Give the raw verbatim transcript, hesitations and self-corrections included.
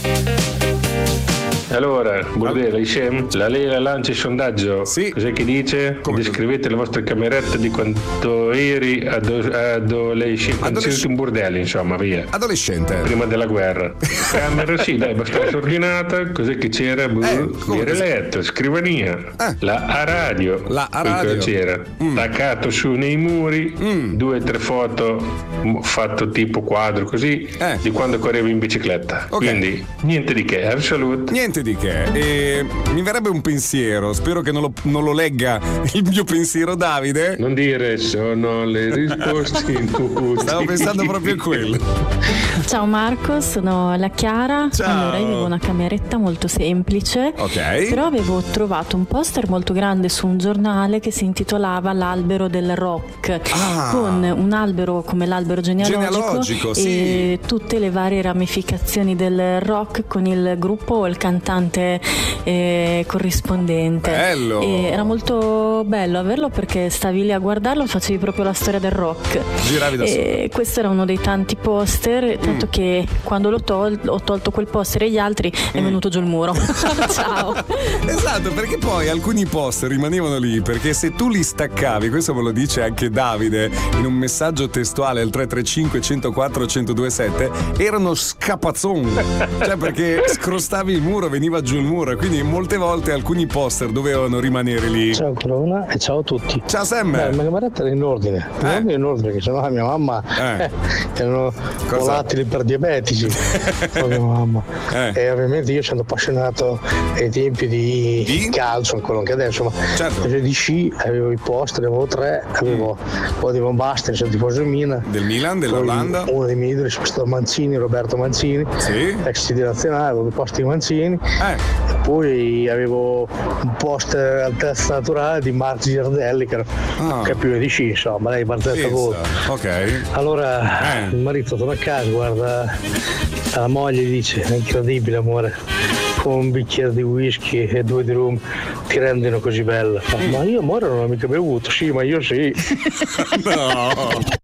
Allora, Bordella, Ishem, la Lega lancia il sondaggio. Sì. Cos'è che dice? Come? Descrivete le vostre camerette di quando eri ado- adolescente. Quando Adolesc- siete un bordello, insomma, via. Adolescente. Prima della guerra. Camera, sì, dai, abbastanza ordinata. Cos'è che c'era? Boh, Eh, come era che- letto, scrivania. Eh. La a radio. La a Poi cosa radio. c'era? Mm. Attaccato su nei muri. Mm. Due o tre foto m- fatto tipo quadro così Eh. di quando correvo in bicicletta. Ok. Quindi niente di che. Salute. Niente di che. E mi verrebbe un pensiero, spero che non lo, non lo legga il mio pensiero Davide. Non dire sono le risposte inutili. Stavo pensando proprio a quello. Ciao Marco, sono la Chiara. Ciao. Allora, io vivo una cameretta molto semplice. Ok. Però avevo trovato un poster molto grande su un giornale che si intitolava L'albero del rock, Ah. con un albero come l'albero genealogico, Genealogico, sì. e tutte le varie ramificazioni del rock con il gruppo o il cantante eh, corrispondente. Bello. E era molto bello averlo perché stavi lì a guardarlo, facevi proprio la storia del rock. Giravi da solo. E questo era uno dei tanti poster, tanto che quando l'ho tol- ho tolto quel poster e gli altri è venuto giù il muro. Ciao. Esatto, perché poi alcuni poster rimanevano lì, perché se tu li staccavi, questo me lo dice anche Davide in un messaggio testuale al tre tre cinque uno zero quattro uno zero due sette, erano scapazzon, cioè perché scrostavi il muro, veniva giù il muro, quindi molte volte alcuni poster dovevano rimanere lì. Ciao Corona e ciao a tutti. Ciao Sam. Beh, la mia cameretta era in ordine, in Eh. ordine in ordine, perché sennò la mia mamma Eh. eh, erano Cosa? volatili per diabetici. La mia mamma. Eh. E ovviamente io sono appassionato ai tempi di, Di? calcio, ancora anche adesso, ma Certo. invece di sci avevo i poster, avevo tre, avevo poi di Van Basten, sono tifoso Mina. Del Milan, dell'Olanda. Uno dei miei idoli è stato Mancini, Roberto Mancini, Sì. ex di nazionale, avevo i poster di Mancini. Eh. Poi avevo un poster altezza naturale di Marco Girardelli, che era Ah. un campione di sci, insomma, lei barzetta gol. Pensa. Ok. Allora Eh. il marito torna a casa, guarda la moglie, gli dice: è incredibile amore, con un bicchiere di whisky e due di rum ti rendono così bella. Ma io amore non ho mica bevuto, sì, ma io sì. No.